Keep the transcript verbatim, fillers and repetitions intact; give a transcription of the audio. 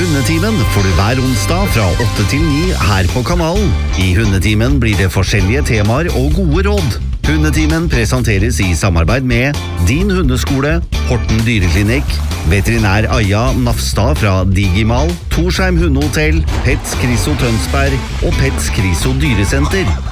Hundetimen får du hver onsdag fra åtte til ni her på kanalen. I Hundetimen blir det forskjellige temaer og gode råd. Hundetimen presenteres i samarbeid med Din Hundeskole, Horten Dyreklinikk, Veterinær Aja Nafstad fra Digimal, Torsheim Hundehotell, Pets Kriso Tønsberg og Pets Kriso Dyresenter.